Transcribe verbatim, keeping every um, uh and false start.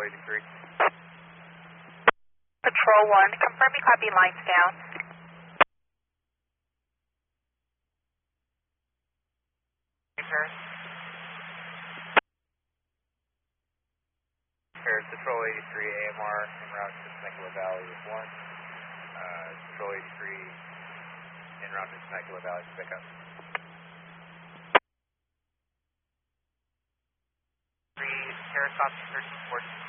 eighty-three. Patrol one, confirm you copy lines down. Paris. Paris, Patrol eighty-three, A M R, en route to Temecula Valley with one. Uh, Patrol eighty-three, en route to Temecula Valley to pick up. Three, Paris, Austin thirteen fourteen.